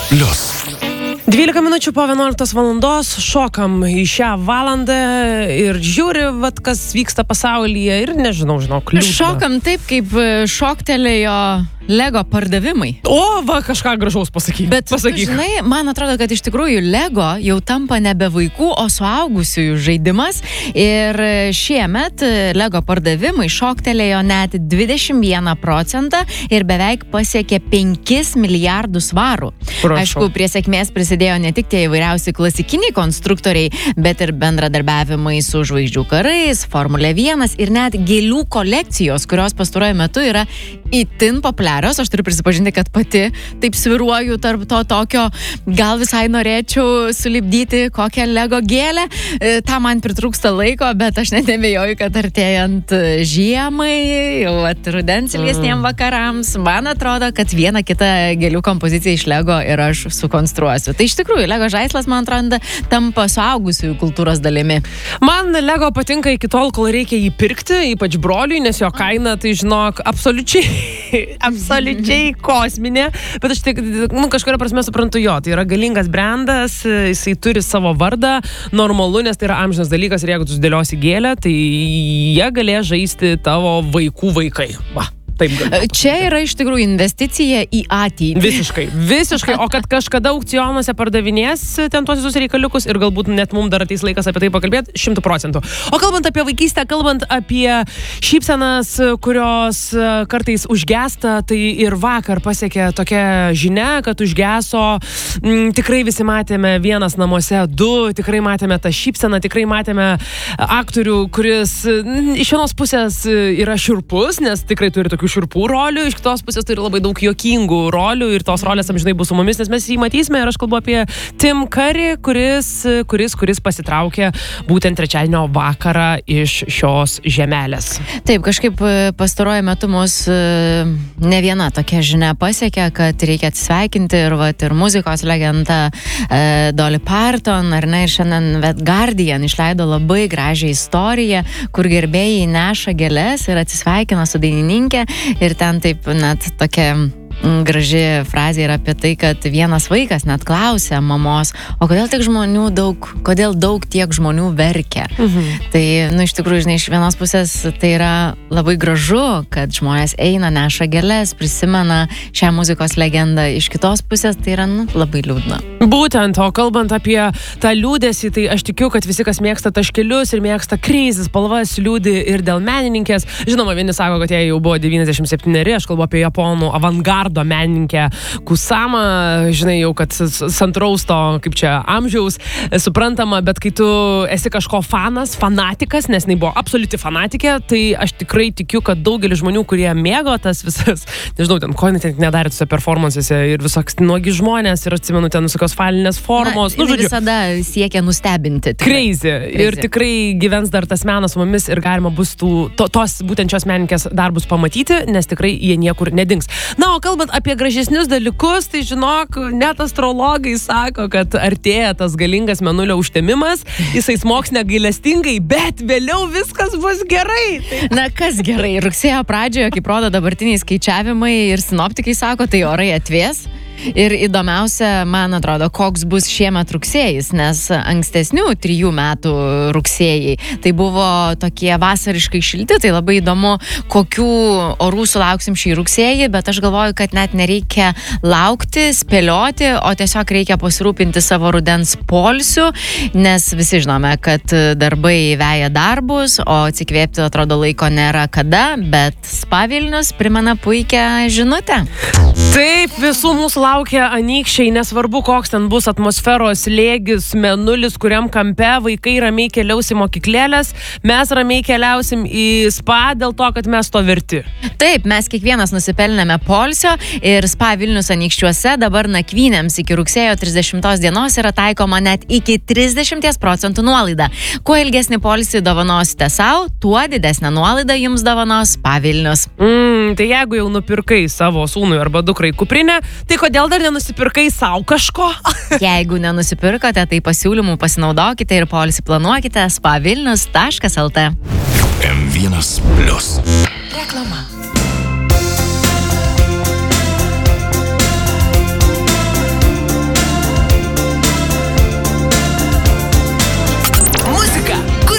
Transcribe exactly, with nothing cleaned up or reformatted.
Plius. dvylika minučių po vienuoliktos valandos šokam į šią valandą ir žiūri, vat, kas vyksta pasaulyje ir nežinau, žinau, kliūna. Šokam taip, kaip šoktelėjo Lego pardavimai. O, va, kažką gražaus pasakyk. Bet, pasakyk. žinai, man atrodo, kad iš tikrųjų Lego jau tampa nebe vaikų, o suaugusiųjų žaidimas. Ir šiemet Lego pardavimai šoktelėjo net dvidešimt vieną procentą ir beveik pasiekė penkis milijardus svarų. Prašau. Aišku, prie sėkmės prisidėjo ne tik tie įvairiausi klasikiniai konstruktoriai, bet ir bendradarbiavimai su žvaigždžių karais, Formulė vienas ir net gėlių kolekcijos, kurios pastaruoju metu yra itin populiarios. Aš turiu prisipažinti, kad pati taip sviruoju tarp to tokio, gal visai norėčiau sulipdyti kokią Lego gėlę. E, tam man pritrūksta laiko, bet aš net nebejoju, kad artėjant žiemai, jau at rudens ilgesniem vakarams, man atrodo, kad vieną kitą gėlių kompoziciją iš Lego ir aš sukonstruosiu. Tai iš tikrųjų, Lego žaislas, man atrodo, tampa suaugusiųjų kultūros dalimi. Man Lego patinka iki tol, kol reikia jį pirkti, ypač broliui, nes jo kaina, tai žinok, absoliučiai, absoliučiai kosminė, bet aš tik, nu, kažkuria prasme suprantu jo, tai yra galingas brandas, jisai turi savo vardą, normalu, nes tai yra amžinas dalykas ir jeigu tu sudėliosi gėlę, tai jie galės žaisti tavo vaikų vaikai. Va. Taip, čia yra iš tikrųjų investicija į ateitį. Visiškai, visiškai, o kad kažkada aukcionuose pardavinės ten tuos visus reikaliukus ir galbūt net mums dar ateis laikas apie tai pakalbėti, šimtų procentų. O kalbant apie vaikystę, kalbant apie šypsenas, kurios kartais užgesta, tai ir vakar pasiekė tokia žinia, kad užgeso, m, tikrai visi matėme vienas namuose, du, tikrai matėme tą šypseną, tikrai matėme aktorių, kuris m, iš vienos pusės yra šiurpus, nes tikrai turi tokių širpų rolių, iš kitos pusės turi labai daug juokingų rolių ir tos rolės amžinai bus su mumis, nes mes jį matysime ir aš kalbu apie Tim Curry, kuris, kuris, kuris pasitraukė būtent trečiadienio vakarą iš šios žemelės. Taip, kažkaip pastaruoju metu mus ne viena tokia žinia pasiekė, kad reikia atsisveikinti ir, vat, ir muzikos legenda e, Dolly Parton, ar ne, ir šiandien The Guardian išleido labai gražią istoriją, kur gerbėjai neša gėles ir atsisveikina su dainininkė. Ir ten taip net tokia graži frazė yra apie tai, kad vienas vaikas net klausė mamos, o kodėl tiek žmonių daug, kodėl daug tiek žmonių verkia. Mhm. Tai, nu, iš tikrųjų, žinai, iš vienos pusės tai yra labai gražu, kad žmonės eina, neša gėles, prisimena šią muzikos legendą, iš kitos pusės tai yra, nu, labai liūdna. Būtent, o kalbant apie tą liūdesį, tai aš tikiu, kad visi, kas mėgsta taškelius ir mėgsta crazy spalvas, liūdi ir dėl menininkės. Žinoma, vieni sako, kad jie jau buvo devyniasdešimt septyneri, aš kalbu apie japonų avangardo menininkę Kusama, žinai jau, kad santrausto, kaip čia, amžiaus, suprantama, bet kai tu esi kažko fanas, fanatikas, nes jinai buvo absoliuti fanatikė, tai aš tikrai tikiu, kad daugelis žmonių, kurie mėgo tas visas, nežinau, ten ko net nedarė tuose performansuose ir visoks nuogi žmonės ir atsimenu ten visokios falinės formos. Na, nu, žodžiu, visada siekia nustebinti. Crazy. Ir tikrai gyvens dar tas menas su mumis ir galima bus tų, to, tos būtent šios menininkės darbus pamatyti, nes tikrai jie niekur nedings. Na, o kalbant apie gražesnius dalykus, tai žinok, net astrologai sako, kad artėja tas galingas mėnulio užtemimas, jisai smogs negailestingai, bet vėliau viskas bus gerai. Tai... Na, kas gerai? Rugsėjo pradžioje, kaip rodo dabartiniai skaičiavimai ir sinoptikai sako, tai orai atvės. Ir įdomiausia, man atrodo, koks bus šiemet rugsėjis, nes ankstesnių trijų metų rugsėjai tai buvo tokie vasariškai šilti, tai labai įdomu, kokių orų sulauksim šį rugsėjį, bet aš galvoju, kad net nereikia laukti, spėlioti, o tiesiog reikia pasirūpinti savo rudens poilsiu, nes visi žinome, kad darbai veja darbus, o atsikvėpti atrodo laiko nėra kada, bet Spa Vilnius primena puikią žinutę. Taip, visų mūsų laukia anykščiai, nesvarbu, koks ten bus atmosferos slėgis, mėnulis, kuriam kampe vaikai ramiai keliaus į mokyklėlės, mes ramiai keliausim į spa dėl to, kad mes to verti. Taip, mes kiekvienas nusipelnėme poilsio ir Spa Vilnius anykščiuose dabar nakvynėms iki rugsėjo trisdešimtos dienos yra taikoma net iki trisdešimt procentų nuolaida. Kuo ilgesnį poilsį dovanosite savo, tuo didesnę nuolaidą jums dovanos Spa Vilnius. Mm, tai jeigu jau nupirkai savo sūnui arba dukrai kuprinę, tai kodėl dar nenusipirkai savo kažko? Jeigu nenusipirkote, tai pasiūlymų pasinaudokite ir poilsį planuokite spa vilnius taškas el tė. M vienas Plius. Reklama.